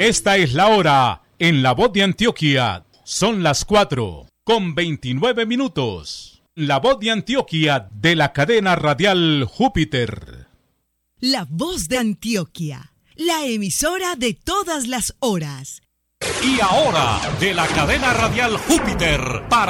Esta es la hora en La Voz de Antioquia. Son las 4:29. La Voz de Antioquia de la cadena radial Júpiter. La Voz de Antioquia, la emisora de todas las horas. Y ahora, de la cadena radial Júpiter, para